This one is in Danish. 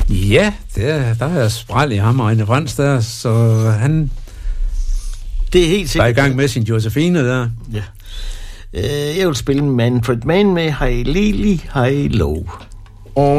Ja, der er spræl i ham og René Brands der, så han det er helt sikkert. Der er i gang med sin Josefine der. Ja. Jeg vil spille Manfred Mann med Hej Lili, Hej Low.